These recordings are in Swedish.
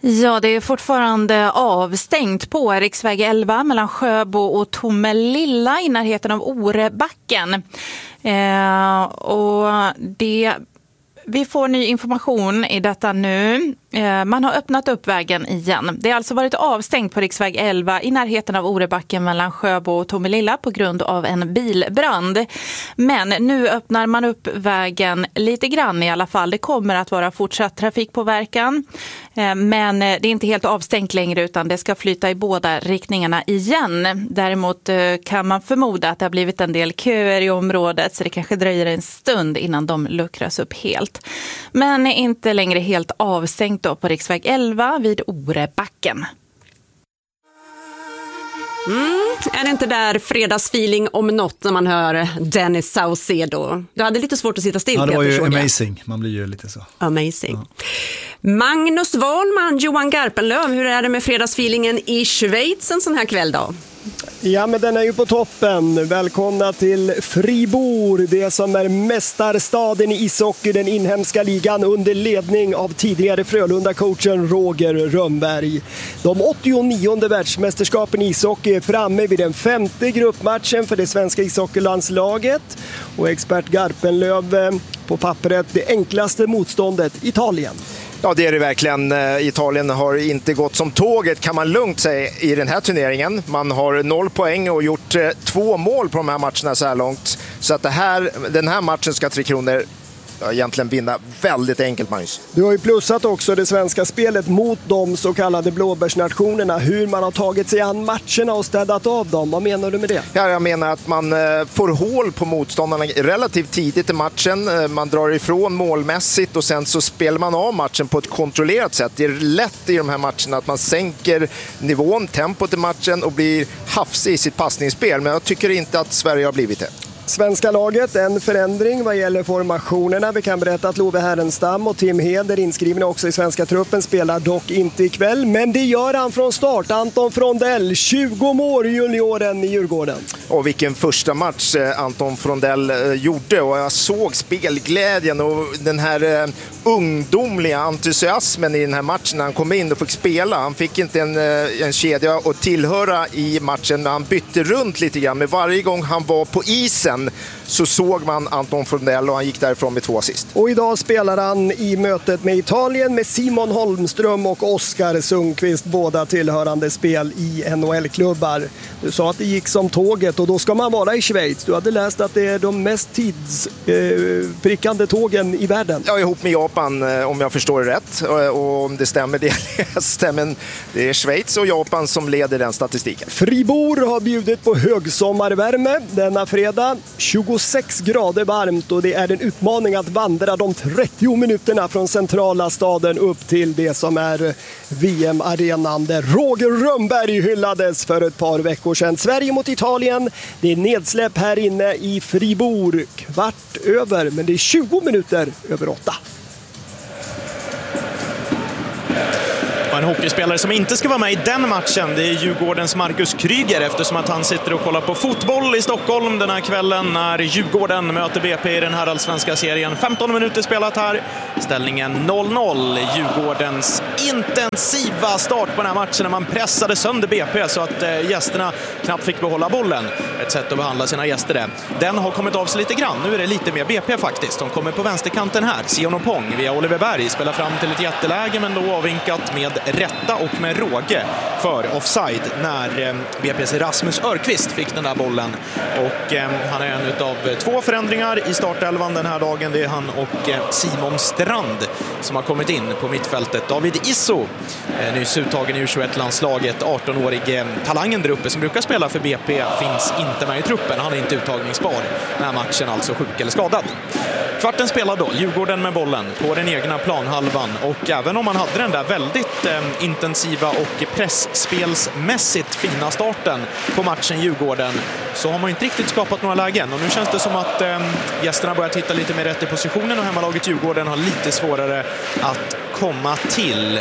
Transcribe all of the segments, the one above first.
Ja, det är fortfarande avstängt på riksväg 11 mellan Sjöbo och Tomelilla i närheten av Orebacken. Vi får ny information i detta nu. Man har öppnat upp vägen igen. Det har alltså varit avstängt på riksväg 11 i närheten av Orebacken mellan Sjöbo och Tomelilla på grund av en bilbrand. Men nu öppnar man upp vägen lite grann i alla fall. Det kommer att vara fortsatt trafikpåverkan. Men det är inte helt avstängt längre utan det ska flyta i båda riktningarna igen. Däremot kan man förmoda att det har blivit en del köer i området så det kanske dröjer en stund innan de luckras upp helt. Men inte längre helt avstängt då på riksväg 11 vid Orebacken. Är det inte där fredagsfeeling om något när man hör Dennis Saucedo? Du hade lite svårt att sitta still. Ja, det var ju amazing. Man blir ju lite så. Amazing. Ja. Magnus Wahlman, Johan Garpenlöv, hur är det med fredagsfeelingen i Schweiz en sån här kväll då? Ja, men den är ju på toppen. Välkomna till Fribourg, det som är mästarstaden i ishockey, den inhemska ligan under ledning av tidigare Frölunda-coachen Roger Rönnberg. De 89:e världsmästerskapen i ishockey är framme vid den 5:e gruppmatchen för det svenska ishockeylandslaget. Och expert Garpenlöv på pappret det enklaste motståndet, Italien. Ja, det är det verkligen. Italien har inte gått som tåget kan man lugnt säga i den här turneringen. Man har 0 poäng och gjort 2 mål på de här matcherna så här långt. Så att den här matchen ska Tre Kronor egentligen vinna väldigt enkelt, Magnus. Du har ju plussat också det svenska spelet mot de så kallade blåbärsnationerna. Hur man har tagit sig an matcherna och städat av dem. Vad menar du med det? Ja, jag menar att man får hål på motståndarna relativt tidigt i matchen. Man drar ifrån målmässigt och sen så spelar man av matchen på ett kontrollerat sätt. Det är lätt i de här matcherna att man sänker nivån, tempot i matchen och blir hafsig i sitt passningsspel. Men jag tycker inte att Sverige har blivit det. Svenska laget, en förändring vad gäller formationerna. Vi kan berätta att Love Härenstam och Tim Heder inskrivna också i svenska truppen spelar dock inte ikväll. Men det gör han från start. Anton Frondell, 20 år junioren i Djurgården. Och vilken första match Anton Frondell gjorde. Och jag såg spelglädjen och den här ungdomliga entusiasmen i den här matchen när han kom in och fick spela. Han fick inte en kedja att tillhöra i matchen när han bytte runt lite grann. Men varje gång han var på isen så såg man Anton Frondell och han gick därifrån med 2 assist. Och idag spelar han i mötet med Italien med Simon Holmström och Oskar Sundqvist, båda tillhörande spel i NHL-klubbar. Du sa att det gick som tåget och då ska man vara i Schweiz. Du hade läst att det är de mest tidsprickande tågen i världen. Ja, ihop med Japan om jag förstår det rätt. Och om det stämmer det stämmer. Det är Schweiz och Japan som leder den statistiken. Fribourg har bjudit på högsommarvärme denna fredag. 26 grader varmt och det är en utmaning att vandra de 30 minuterna från centrala staden upp till det som är VM-arenan där Roger Rönnberg hyllades för ett par veckor sedan. Sverige mot Italien, det är nedsläpp här inne i Fribourg. 7:15, men det är 20 minuter över 8. En hockeyspelare som inte ska vara med i den matchen, det är Djurgårdens Marcus Kryger, eftersom att han sitter och kollar på fotboll i Stockholm den här kvällen när Djurgården möter BP i den här allsvenska serien. 15 minuter spelat här, ställningen 0-0. Djurgårdens intensiva start på den här matchen när man pressade sönder BP så att gästerna knappt fick behålla bollen. Ett sätt att behandla sina gäster det. Den har kommit av sig lite grann, nu är det lite mer BP faktiskt. De kommer på vänsterkanten här, Sion Opong via Oliver Berg spelar fram till ett jätteläge men då avvinkat med rätta och med råge för offside när BP:s Rasmus Örqvist fick den där bollen. Och han är en av 2 förändringar i startelvan den här dagen. Det är han och Simon Strand som har kommit in på mittfältet. David Isso, nyss uttagen i U21-landslaget, 18-årig talangen där uppe som brukar spela för BP, finns inte med i truppen. Han är inte uttagningsbar den här matchen, alltså sjuk eller skadad. Kvarten spelar då, Djurgården med bollen på den egna planhalvan. Och även om man hade den där väldigt intensiva och pressspelsmässigt fina starten på matchen Djurgården, så har man inte riktigt skapat några lägen. Och nu känns det som att gästerna börjar titta lite mer rätt i positionen och hemmalaget Djurgården har lite svårare att komma till.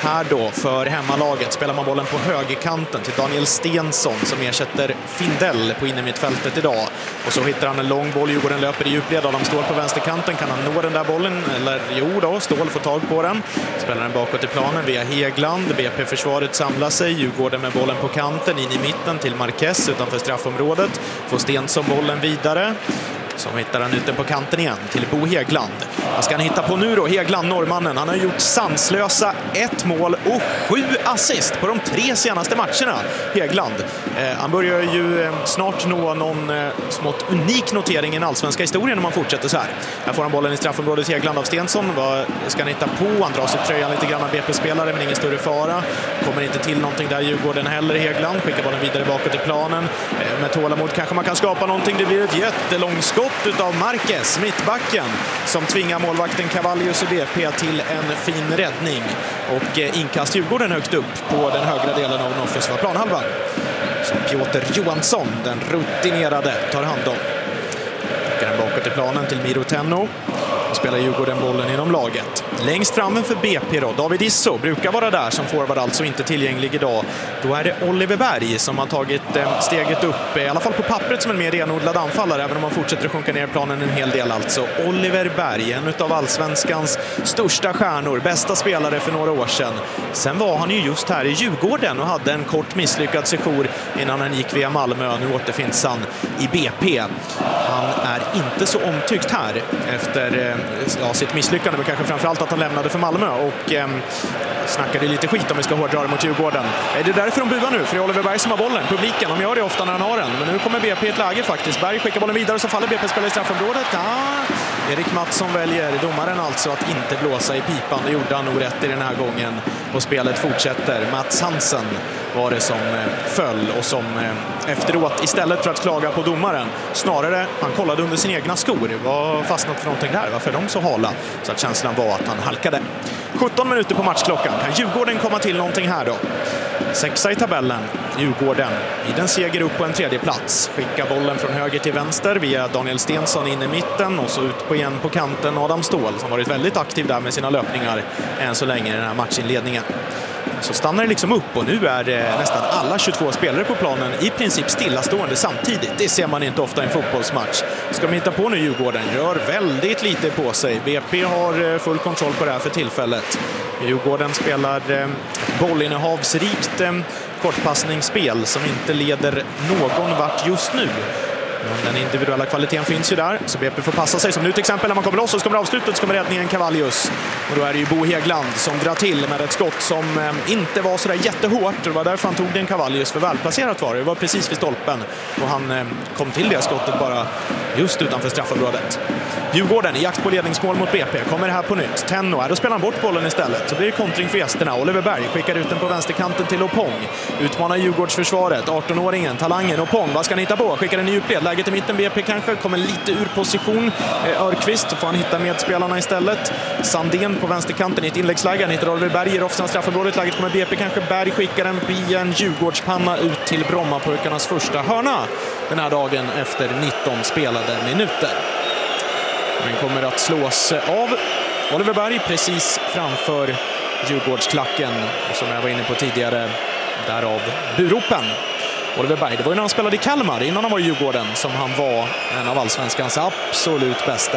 här då för hemmalaget spelar man bollen på högerkanten till Daniel Stensson som ersätter Findell på innermittfältet idag. Och så hittar han en lång boll, Djurgården löper i djupled, Adam Ståhl på vänsterkanten, kan han nå den där bollen? Eller jo då, Ståhl får tag på den. Spelar den bakåt i planen via Hegland, BP-försvaret samlar sig, Djurgården med bollen på kanten in i mitten till Marquez utanför straffområdet. Får Stensson bollen vidare. Så hittar han ute på kanten igen till Bo Hegland. Vad ska han hitta på nu då? Hegland, norrmannen. Han har gjort sanslösa 1 mål och 7 assist på de 3 senaste matcherna. Hegland. Han börjar ju snart nå någon smått unik notering i den allsvenska historien om man fortsätter så här. Här får han bollen i straffområdet Hegland av Stensson. Vad ska han hitta på? Han drar sig tröjan lite grann av BP-spelare men ingen större fara. Kommer inte till någonting där Djurgården heller. Hegland skickar bollen vidare bakåt i planen. Med tålamod kanske man kan skapa någonting. Det blir ett jättelångt skott utav Marquez, mittbacken, som tvingar målvakten Cavallius i BP till en fin räddning. Och inkast Djurgården högt upp på den högra delen av den offensiva planhalvan. Som Piotr Johansson, den rutinerade, tar hand om. Skickar den bakåt i planen till Miro Tenno. Och spelar Djurgården bollen inom laget. Längst fram för BP då, David Isso brukar vara där som forward, alltså inte tillgänglig idag. Då är det Oliver Berg som har tagit steget upp, i alla fall på pappret, som en mer renodlad anfallare, även om man fortsätter att sjunka ner planen en hel del alltså. Oliver Berg, en av allsvenskans största stjärnor, bästa spelare för några år sedan. Sen var han ju just här i Djurgården och hade en kort misslyckad sejour innan han gick via Malmö. Nu återfinns han i BP. Han är inte så omtyckt här efter sitt misslyckande, men kanske framförallt att han lämnade för Malmö och snackade lite skit om vi ska hårdra det mot Djurgården. Det är därför de buar nu, för det är Oliver Berg som har bollen. Publiken, de gör det ofta när han har den, men nu kommer BP i ett läge faktiskt. Berg skickar bollen vidare och så faller BP-spelare i straffområdet. Erik Mattsson väljer, domaren alltså, att inte blåsa i pipan. Det gjorde han nog rätt i den här gången och spelet fortsätter. Mats Hansen var det som föll och som efteråt, istället för att klaga på domaren, snarare han kollade under sina egna skor. Vad fastnat för någonting där? Varför är de så hala? Så att känslan var att han halkade. 17 minuter på matchklockan. Kan Djurgården komma till någonting här då? 6 i tabellen. Djurgården vid en seger upp på en 3:e plats. Skickar bollen från höger till vänster via Daniel Stensson in i mitten och så ut på kanten Adam Ståhl som varit väldigt aktiv där med sina löpningar än så länge i den här matchinledningen. Så stannar det liksom upp och nu är nästan alla 22 spelare på planen i princip stillastående samtidigt. Det ser man inte ofta i en fotbollsmatch. Ska de hitta på nu Djurgården? Rör väldigt lite på sig. BP har full kontroll på det här för tillfället. Djurgården spelar bollinnehavsrikt kortpassningsspel som inte leder någon vart just nu. Men den individuella kvaliteten finns ju där, så BP får passa sig. Som nu till exempel när man kommer loss och så kommer avslutet, så kommer räddningen Cavallius. Och då är det ju Bo Hegland som drar till med ett skott som inte var sådär jättehårt. Det var därför han tog den Cavallius, för välplacerat var det. Det var precis vid stolpen och han kom till det skottet bara just utanför straffområdet. Djurgården i jakt på ledningsmål mot BP kommer här på nytt. Tenno, då spelar han bort bollen istället. Så blir det kontring för gästerna. Oliver Berg skickar ut den på vänsterkanten till Opong. Utmanar Djurgårdsförsvaret. 18-åringen, talangen Opong. Vad ska han hitta på? Skickar en i djupled. Läget i mitten, BP kanske kommer lite ur position. Örqvist, så får han hitta medspelarna istället. Sandén på vänsterkanten i ett inläggsläge. Han hittar Oliver Berg i offside straffområdet. Läget kommer BP kanske. Berg skickar en via en Djurgårdspanna ut till Brommapojkarnas första hörna den här dagen efter 19 spelade minuter. Den kommer att slås av Oliver Berg precis framför Djurgårdsklacken. Och som jag var inne på tidigare, därav buropen. Oliver Berg, det var ju när han spelade i Kalmar innan han var i Djurgården som han var en av allsvenskans absolut bästa.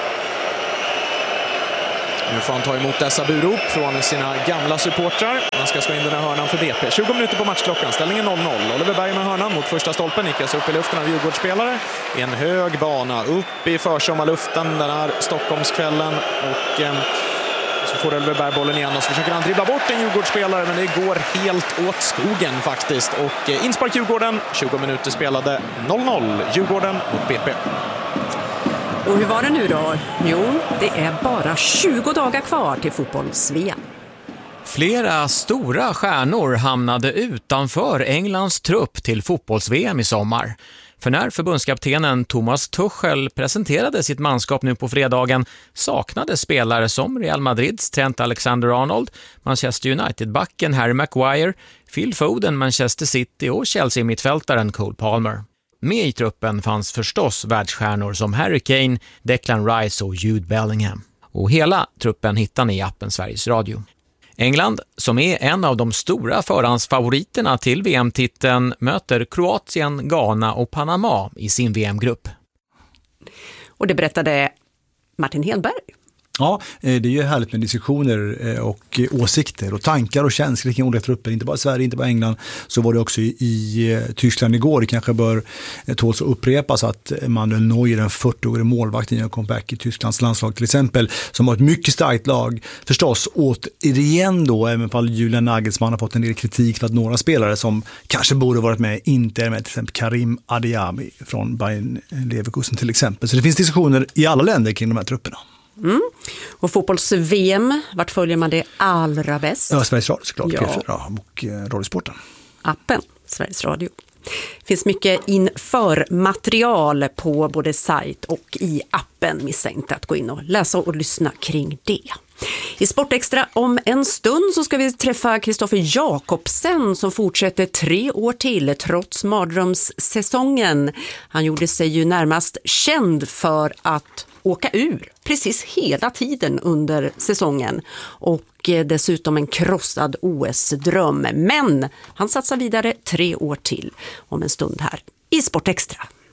Nu får han ta emot dessa burop från sina gamla supportrar. Han ska slå in den här hörnan för BP. 20 minuter på matchklockan, ställningen 0-0. Oliver Berg med hörnan mot första stolpen, nickas upp i luften av Djurgårdsspelare. En hög bana upp i försommarluften den här Stockholmskvällen. Och så får Oliver Berg bollen igen och så försöker han dribbla bort en Djurgårdsspelare, men det går helt åt skogen faktiskt. Och inspark Djurgården, 20 minuter spelade, 0-0 Djurgården mot BP. Och hur var det nu då? Jo, det är bara 20 dagar kvar till fotbolls-VM. Flera stora stjärnor hamnade utanför Englands trupp till fotbolls-VM i sommar. För när förbundskaptenen Thomas Tuchel presenterade sitt manskap nu på fredagen saknade spelare som Real Madrids Trent Alexander-Arnold, Manchester United-backen Harry Maguire, Phil Foden, Manchester City och Chelsea-mittfältaren Cole Palmer. Med i truppen fanns förstås världsstjärnor som Harry Kane, Declan Rice och Jude Bellingham. Och hela truppen hittar ni i appen Sveriges Radio. England, som är en av de stora förhandsfavoriterna till VM-titeln, möter Kroatien, Ghana och Panama i sin VM-grupp. Och det berättade Martin Hedberg. Ja, det är ju härligt med diskussioner och åsikter och tankar och känslor kring olika trupper, inte bara Sverige, inte bara England. Så var det också i Tyskland igår. Det kanske bör tåls att upprepas att Manuel Neuer, den 40-årige målvakten, gör comeback i Tysklands landslag till exempel, som har ett mycket starkt lag. Förstås återigen då, även om Julian Nagelsmann har fått en del kritik för att några spelare som kanske borde varit med inte är med, till exempel Karim Adeyemi från Bayern Leverkusen till exempel. Så det finns diskussioner i alla länder kring de här trupperna. Mm. Och fotbolls-VM, vart följer man det allra bäst? Ja, Sveriges Radio såklart, ja. P4 och Radiosporten. Appen, Sveriges Radio. Det finns mycket inför material på både sajt och i appen. Missa inte att gå in och läsa och lyssna kring det. I Sportextra om en stund så ska vi träffa Kristoffer Jakobsen som fortsätter 3 år till trots mardrömssäsongen. Han gjorde sig ju närmast känd för att åka ur precis hela tiden under säsongen och dessutom en krossad OS-dröm. Men han satsar vidare 3 år till om en stund här i Sportextra.